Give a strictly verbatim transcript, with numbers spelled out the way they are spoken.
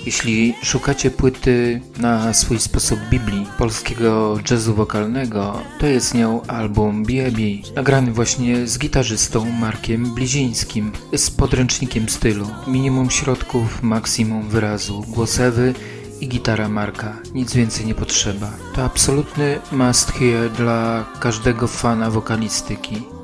Jeśli szukacie płyty na swój sposób Biblii polskiego jazzu wokalnego, to jest nią album B I B, nagrany właśnie z gitarzystą Markiem Blizińskim, z podręcznikiem stylu. Minimum środków, maksimum wyrazu, głos Ewy i gitara Marka. Nic więcej nie potrzeba. To absolutny must hear dla każdego fana wokalistyki.